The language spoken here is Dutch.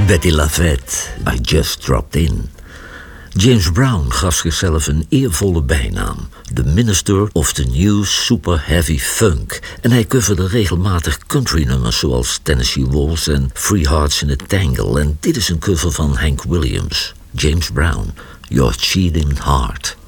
Betty LaVette, I Just Dropped In. James Brown gaf zichzelf een eervolle bijnaam, The Minister of the New Super Heavy Funk, en hij coverde regelmatig countrynummers zoals Tennessee Waltz en Three Hearts in a Tangle, en dit is een cover van Hank Williams, James Brown, Your Cheating Heart.